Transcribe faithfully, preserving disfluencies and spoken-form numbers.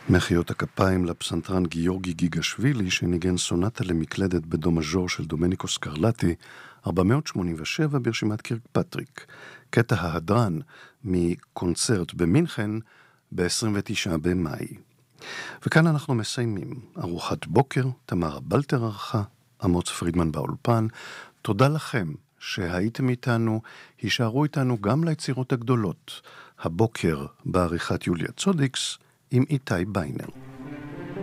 מחיאות הכפיים לפסנתרן גיורגי גיגשווילי שניגן סונטה למקלדת בדו מז'ור של דומניקו סקרלטי ארבע מאות שמונים ושבע ברשימת קירקפטריק, קטע ההדרן מקונצרט במינכן ב-עשרים ותשעה במאי. וכאן אנחנו מסיימים. ארוחת בוקר, תמרה בלטר ערכה, אמוץ פרידמן באולפן. תודה לכם שהייתם איתנו, הישארו איתנו גם ליצירות הגדולות. הבוקר בעריכת יוליה צודיקס עם איתי ביינר.